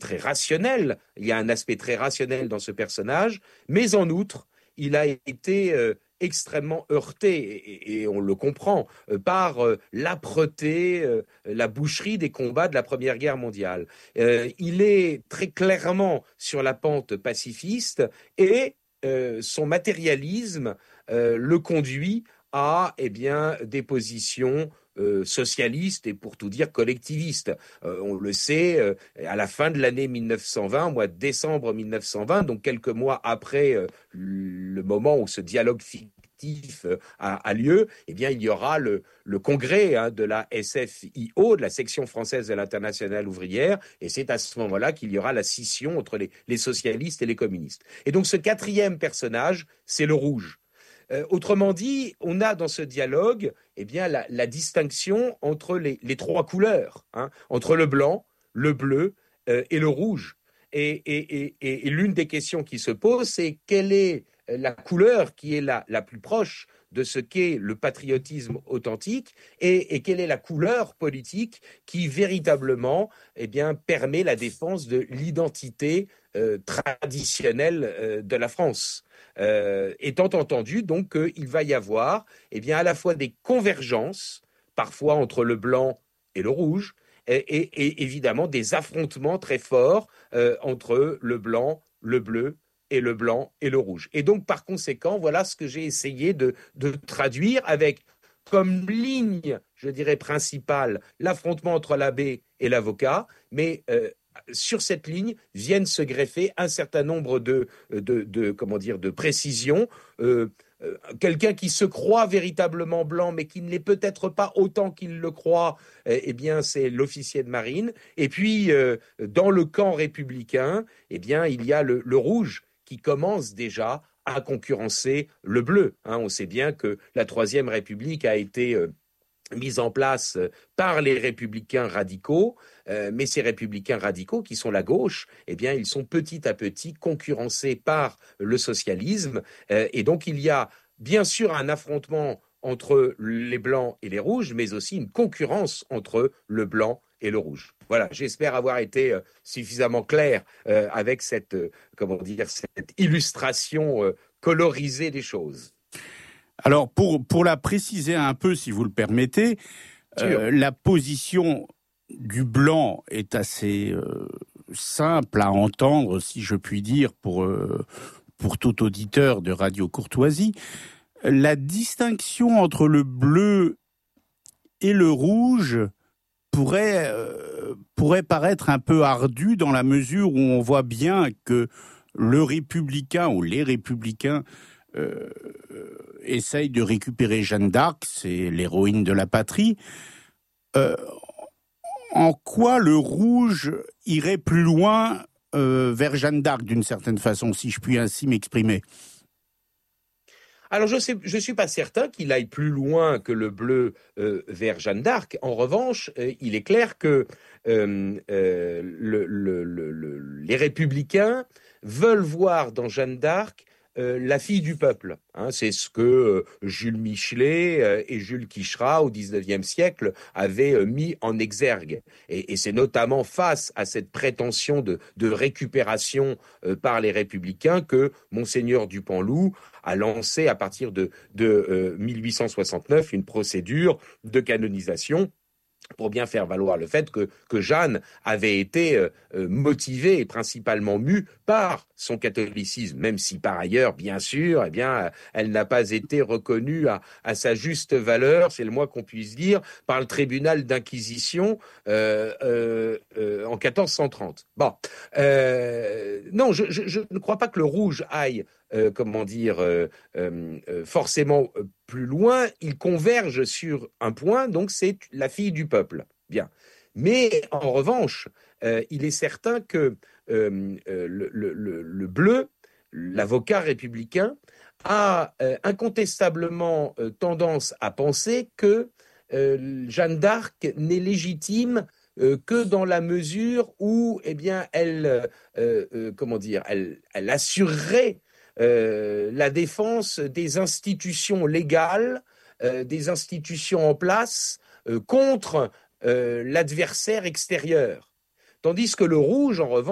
très rationnel, il y a un aspect très rationnel dans ce personnage, mais en outre, il a été extrêmement heurté, et on le comprend, par l'âpreté, la boucherie des combats de la Première Guerre mondiale. Il est très clairement sur la pente pacifiste et son matérialisme le conduit à des positions socialistes et pour tout dire collectivistes. On le sait, à la fin de l'année 1920, au mois de décembre 1920, donc quelques mois après le moment où ce dialogue fictif a lieu, il y aura le congrès de la SFIO, de la section française de l'Internationale ouvrière, et c'est à ce moment-là qu'il y aura la scission entre les socialistes et les communistes. Et donc ce quatrième personnage, c'est le rouge. Autrement dit, on a dans ce dialogue la distinction entre les trois couleurs, entre le blanc, le bleu et le rouge. Et l'une des questions qui se pose, c'est quelle est la couleur qui est la plus proche de ce qu'est le patriotisme authentique et quelle est la couleur politique qui véritablement permet la défense de l'identité traditionnelle de la France. Étant entendu donc qu'il va y avoir à la fois des convergences, parfois entre le blanc et le rouge, et évidemment des affrontements très forts entre le blanc, le bleu et le blanc et le rouge. Et donc par conséquent, voilà ce que j'ai essayé de traduire avec comme ligne, je dirais, principale, l'affrontement entre l'abbé et l'avocat, mais sur cette ligne viennent se greffer un certain nombre de précisions. Quelqu'un qui se croit véritablement blanc, mais qui ne l'est peut-être pas autant qu'il le croit, c'est l'officier de marine. Et puis, dans le camp républicain, il y a le rouge qui commence déjà à concurrencer le bleu. On sait bien que la Troisième République a été mise en place par les républicains radicaux, mais ces républicains radicaux qui sont la gauche, ils sont petit à petit concurrencés par le socialisme, et donc il y a bien sûr un affrontement entre les blancs et les rouges, mais aussi une concurrence entre le blanc et le rouge. Voilà, j'espère avoir été suffisamment clair avec cette illustration colorisée des choses. Alors, pour la préciser un peu, si vous le permettez, la position du blanc est assez simple à entendre, si je puis dire, pour tout auditeur de Radio Courtoisie. La distinction entre le bleu et le rouge pourrait paraître un peu ardue dans la mesure où on voit bien que le républicain ou les républicains essaye de récupérer Jeanne d'Arc, c'est l'héroïne de la patrie. En quoi le rouge irait plus loin vers Jeanne d'Arc, d'une certaine façon, si je puis ainsi m'exprimer? Alors, je suis pas certain qu'il aille plus loin que le bleu vers Jeanne d'Arc. En revanche, il est clair que les républicains veulent voir dans Jeanne d'Arc la fille du peuple. C'est ce que Jules Michelet et Jules Quicherat au XIXe siècle avaient mis en exergue. Et c'est notamment face à cette prétention de récupération par les républicains que Monseigneur Dupanloup a lancé à partir de 1869 une procédure de canonisation pour bien faire valoir le fait que Jeanne avait été motivée et principalement mue par son catholicisme, même si par ailleurs, bien sûr, elle n'a pas été reconnue à sa juste valeur, c'est le moins qu'on puisse dire, par le tribunal d'inquisition en 1430. Bon, non, je ne crois pas que le rouge aille forcément plus loin. Il converge sur un point, donc c'est la fille du peuple. Bien. Mais en revanche, il est certain que le bleu, l'avocat républicain, a incontestablement tendance à penser que Jeanne d'Arc n'est légitime que dans la mesure où elle assurerait la défense des institutions légales, des institutions en place contre l'adversaire extérieur. Tandis que le rouge, en revanche,